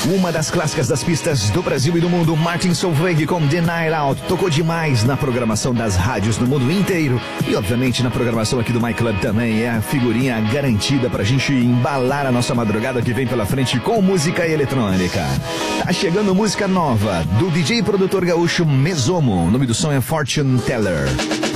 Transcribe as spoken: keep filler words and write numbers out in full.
Uma das clássicas das pistas do Brasil e do mundo, Martin Solveig com The Night Out, tocou demais na programação das rádios no mundo inteiro e obviamente na programação aqui do My Club também. É a figurinha garantida pra gente embalar a nossa madrugada que vem pela frente com música eletrônica. Tá chegando música nova do D J e produtor gaúcho Mesomo. O nome do som é Fortune Teller.